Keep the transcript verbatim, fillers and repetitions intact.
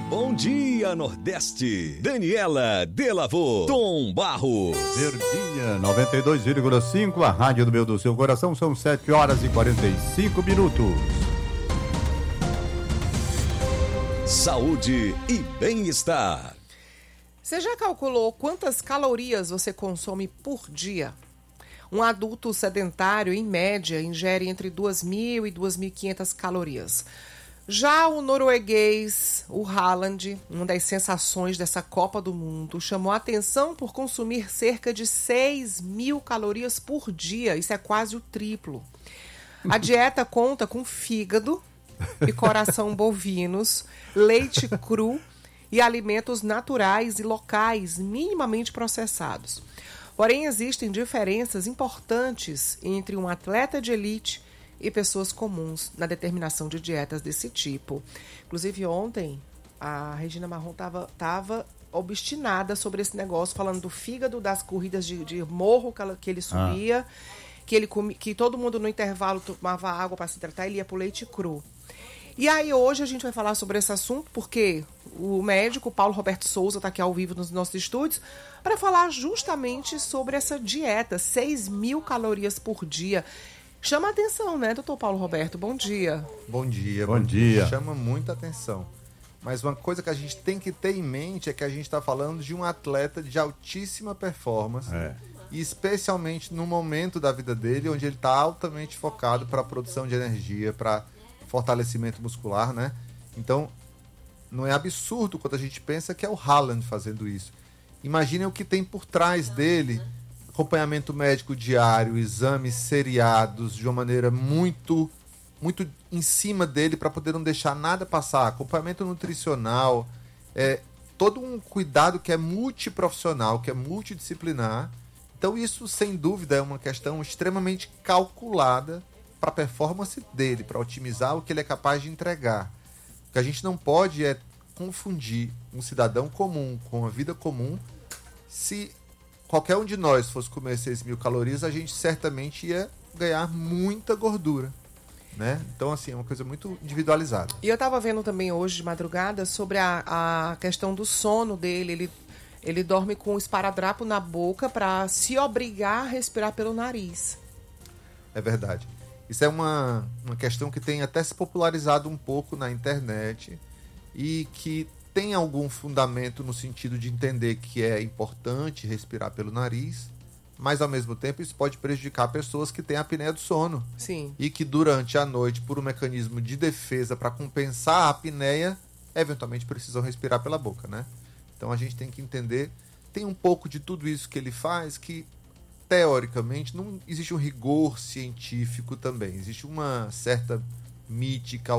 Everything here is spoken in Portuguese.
Bom dia, Nordeste. Daniela Delavô, Tom Barros. Verdinha, noventa e dois vírgula cinco, a rádio do meu do seu coração, são sete horas e quarenta e cinco minutos. Saúde e bem-estar. Você já calculou quantas calorias você consome por dia? Um adulto sedentário, em média, ingere entre duas mil e duas mil e quinhentas calorias. Já o norueguês, o Haaland, uma das sensações dessa Copa do Mundo, chamou a atenção por consumir cerca de seis mil calorias por dia. Isso é quase o triplo. A dieta conta com fígado e coração bovinos, leite cru e alimentos naturais e locais minimamente processados. Porém, existem diferenças importantes entre um atleta de elite e pessoas comuns na determinação de dietas desse tipo. Inclusive, ontem, a Regina Marrom estava tava obstinada sobre esse negócio, falando do fígado, das corridas de, de morro que, ela, que ele subia, ah. que, ele comi, que todo mundo no intervalo tomava água para se hidratar e ele ia pro leite cru. E aí, hoje, a gente vai falar sobre esse assunto, porque o médico Paulo Roberto Souza está aqui ao vivo nos nossos estúdios para falar justamente sobre essa dieta, seis mil calorias por dia. Chama a atenção, né, doutor Paulo Roberto? Bom dia. Bom dia. Bom, bom dia. dia. Chama muita atenção. Mas uma coisa que a gente tem que ter em mente é que a gente está falando de um atleta de altíssima performance. É. E especialmente no momento da vida dele, onde ele está altamente focado para a produção de energia, para fortalecimento muscular, né? Então, não é absurdo quando a gente pensa que é o Haaland fazendo isso. Imaginem o que tem por trás dele. Acompanhamento médico diário, exames seriados de uma maneira muito, muito em cima dele para poder não deixar nada passar. Acompanhamento nutricional, é, todo um cuidado que é multiprofissional, que é multidisciplinar. Então isso, sem dúvida, é uma questão extremamente calculada para a performance dele, para otimizar o que ele é capaz de entregar. O que a gente não pode é confundir um cidadão comum com a vida comum. Se qualquer um de nós fosse comer seis mil calorias, a gente certamente ia ganhar muita gordura, né? Então, assim, é uma coisa muito individualizada. E eu estava vendo também hoje de madrugada sobre a, a questão do sono dele. Ele, ele dorme com o esparadrapo na boca para se obrigar a respirar pelo nariz. É verdade. Isso é uma, uma questão que tem até se popularizado um pouco na internet e que tem algum fundamento no sentido de entender que é importante respirar pelo nariz, mas ao mesmo tempo isso pode prejudicar pessoas que têm apneia do sono. Sim. E que durante a noite, por um mecanismo de defesa para compensar a apneia, eventualmente precisam respirar pela boca, né? Então a gente tem que entender, tem um pouco de tudo isso que ele faz que, teoricamente, não existe um rigor científico também, existe uma certa mítica,